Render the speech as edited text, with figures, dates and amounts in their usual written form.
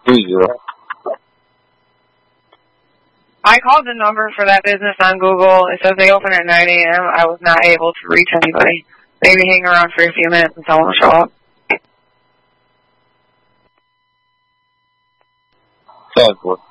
I called the number for that business on Google. It says they open at 9 a.m. I was not able to reach anybody. Maybe hang around for a few minutes and someone will show up. Sounds good.